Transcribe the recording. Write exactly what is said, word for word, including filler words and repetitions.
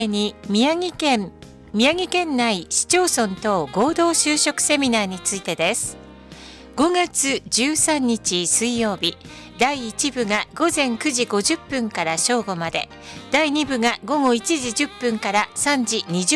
に宮城県宮城県内市町村等合同就職セミナーについてです。ごがつじゅうさんにち水曜日、だいいち部がごぜんくじごじゅっぷんから正午まで、だいに部がごごいちじじゅっぷんからさんじにじゅっぷん